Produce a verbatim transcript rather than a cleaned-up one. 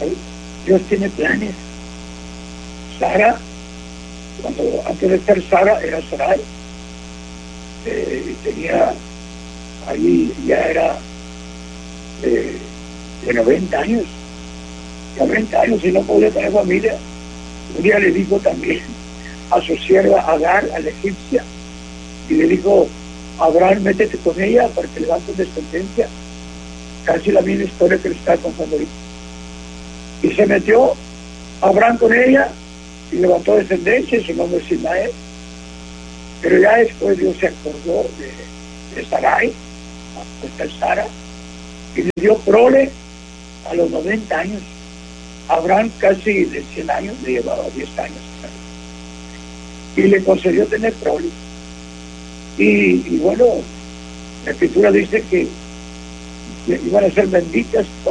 Dios tiene planes. Sara, cuando antes de ser Sara era Sarai, eh, tenía ahí, ya era de, de noventa años, noventa años y no podía tener familia. Un día le dijo también a su sierva Agar, a la egipcia, y le dijo: Abraham, métete con ella para que levantes descendencia. Casi la misma historia que le está contando ahorita. Y se metió Abraham con ella y levantó descendencia, y su nombre es Ismael. Pero ya después Dios se acordó de, de Sarai, esta es Sara, y le dio prole a los noventa años. Abraham casi de cien años, le llevaba diez años. Y le concedió tener prole. Y, y bueno, la Escritura dice que iban a ser benditas